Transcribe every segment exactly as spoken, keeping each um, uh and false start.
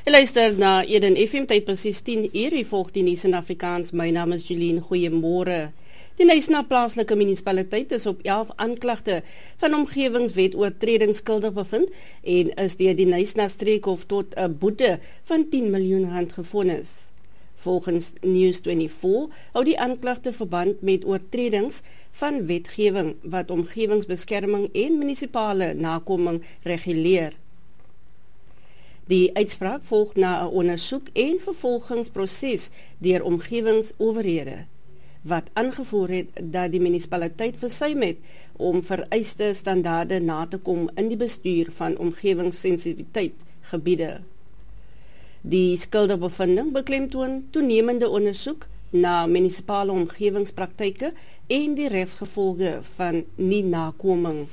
Jy luister na Eden F M, tyd presies tien uur, wie volg die nuus in Afrikaans. My naam is Jeline, goeiemôre. Die Knysna plaaslike munisipaliteit is op elf aanklagte van omgewingswet-oortredings skuldig bevind en is deur die Knysna streekhof tot 'n boete van tien miljoen rand gevonnis. Volgens News vyf-en-twintig hou die aanklagte verband met oortredings van wetgewing wat omgewingsbeskerming en munisipale nakoming reguleer. Die uitspraak volg na 'n ondersoek en vervolgingsproses deur omgewingsowerhede, wat aangevoer het dat die munisipaliteit versuim het om vereiste standaarde na te kom in die bestuur van omgewingssensitiwiteit gebiede. Die skuldige bevinding beklemtoon toenemende ondersoek na munisipale omgewingspraktyke en die regsgevolge van nie nakoming.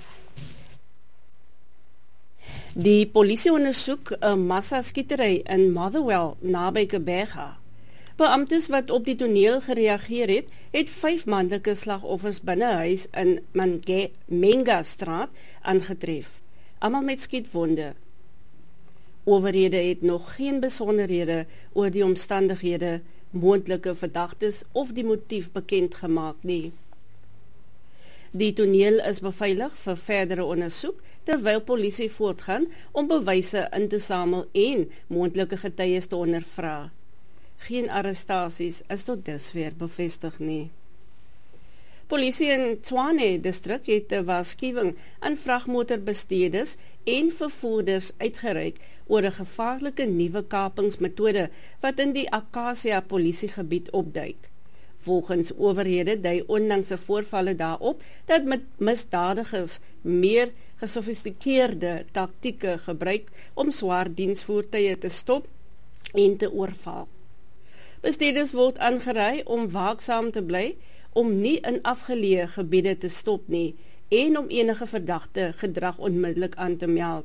Die polisie ondersoek 'n massa-skietery in Motherwell naby Gqeberha. Beamptes wat op die toneel gereageer het, het vyf manlike slagoffers binne huis in Mange- Menga straat aangetref, almal met skietwonde. Owerhede het nog geen besonderhede oor die omstandighede, moontlike verdagtes of die motief bekend gemaak nie. Die toneel is beveilig vir verdere ondersoek, terwyl polisie voortgaan om bewyse in te samel en moontlike getuies te ondervra. Geen arrestasies is tot dusver bevestig nie. Polisie in Tshwane distrik het 'n waarskuwing aan vragmotorbesteerders en vervoerders uitgereik oor 'n gevaarlike nuwe kapingsmetode wat in die Akasia polisiegebied opduik. Volgens owerhede dui onlangse voorvalle daarop dat met misdadigers meer gesofistikeerde taktieke gebruik om swaar diensvoertuie te stop en te oorval. Besteeders word aangeraai om waaksaam te bly, om nie in afgeleë gebiede te stop nie en om enige verdagte gedrag onmiddellik aan te meld.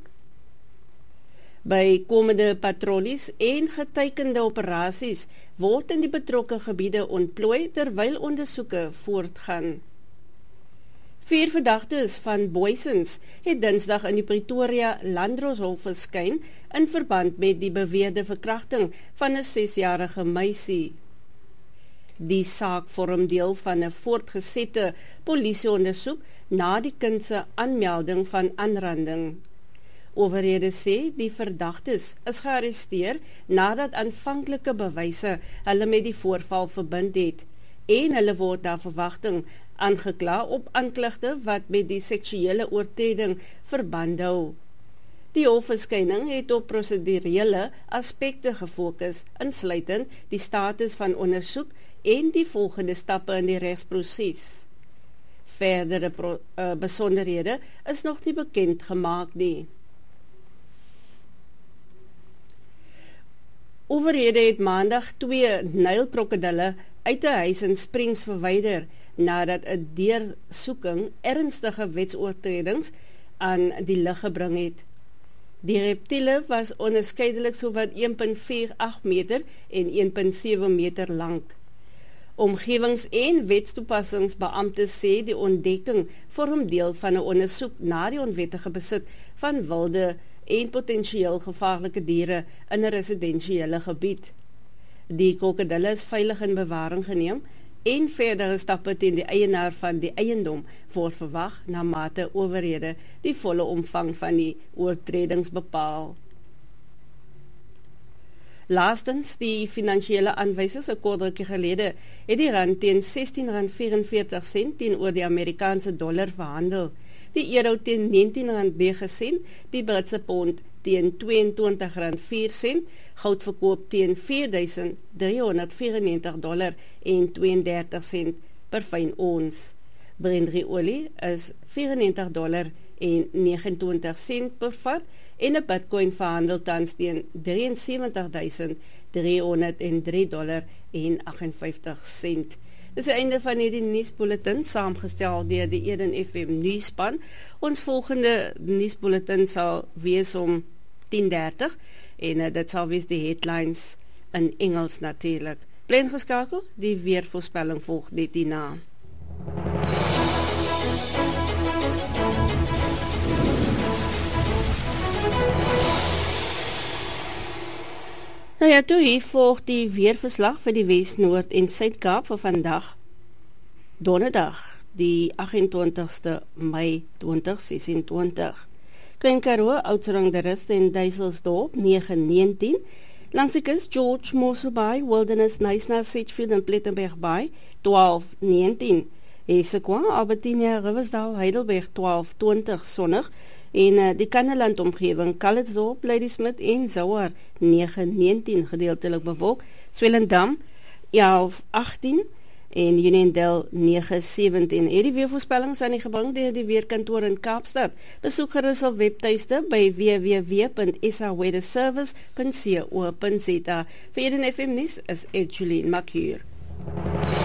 By komende patrollies en getekende operasies word in die betrokke gebiede ontplooi terwyl ondersoeke voortgaan. Vier verdagtes van Booysens het dinsdag in die Pretoria Landdroshof verskyn in verband met die beweerde verkrachting van 'n sesjarige meisie. Die saak vorm deel van 'n voortgesette polisieondersoek na die kind se aanmelding van aanranding. Owerhede sê die verdagtes is gearresteer nadat aanvanklike bewyse hulle met die voorval verbind het en hulle word na verwagting aangekla op aanklagte wat met die seksuele oortreding verband hou. Die hofverskyning het op prosedurele aspekte gefokus, insluitend die status van ondersoek en die volgende stappe in die regsproses. Verdere pro, uh, besonderhede is nog nie bekend gemaak nie. Owerhede het maandag twee Nylkrokodille uit 'n huis in Springs verwyder nadat 'n deursoeking ernstige wetsoortredings aan die lig gebring het. Die reptiele was onderskeidelik sowat een komma vyf agt meter en een komma sewe meter lank. Omgewings- en wetstoepassingsbeamptes sê die ontdekking vorm deel van 'n ondersoek na die onwettige besit van wilde en potensieel gevaarlike diere in 'n residensiële gebied. Die krokodille is veilig in bewaring geneem en verdere stappe teen die eienaar van die eiendom word verwag na mate owerhede die volle omvang van die oortredings bepaal. Laastens, die finansiële aanwysers 'n kort rukkie gelede het die rand teen sestien rand vyf-en-veertig sent teenoor die Amerikaanse dollar verhandel, die euro teen negentien rand nege sent, die Britse pond teen tweeëntwintig rand vier sent, goud verkoop teen vier duisend driehonderdvyrennegentig dollar en tweeëndertig sent per fyn ons. Brent olie is vyrennegentig dollar en negenentwintig sent per vat en 'n Bitcoin verhandel tans teen drie en sewentig duisend driehonderddrie dollar en agtenvyftig sent. Dis die einde van hierdie nuusbulletin, saamgestel deur die Eden F M nuusspan. Ons volgende nuusbulletin sal wees om tien dertig en uh, dit sal wees die headlines in Engels natuurlik. Bly ingeskakel, die weervoorspelling volg net hierna. Nou ja, toe hier volg die weerverslag vir die Wes, Noord en Suid-Kaap vir vandag, donderdag, die agt-en-twintigste Mei twintig sesentwintig. Klein Karoo, Oudtshoorn, De Rust en Duiselsdorp negen negentien. Langs die kus George Mossel Bay, Wilderness, Knysna, Sedgefield en Plettenberg Bay twaalf negentien. Esequah, Albertina, Riversdale, Heidelberg twaalf twintig sonnig. En uh, die Kanneland omgewing, Calitzdorp, Ladysmith en Zouar negen negentien gedeeltelik bewolk. Swellendam elf agtien en Unionville negen sewentien. Hierdie weervoorspellings aan die gebring deur die weerkantoor in Kaapstad. Besoek gerus op webtuiste by w w w punt s a weatherservice punt co punt za. Vir Eden F M nuus is Edgeline Makuur.